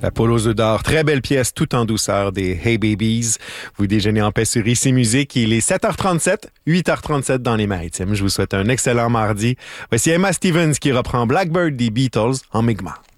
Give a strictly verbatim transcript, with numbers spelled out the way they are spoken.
La poule aux œufs d'or, très belle pièce, tout en douceur des Hey Babies. Vous déjeunez en paix sur Ici Musique. Il est sept heures trente-sept, huit heures trente-sept dans les Maritimes. Je vous souhaite un excellent mardi. Voici Emma Stevens qui reprend Blackbird des Beatles en Mi'kmaq.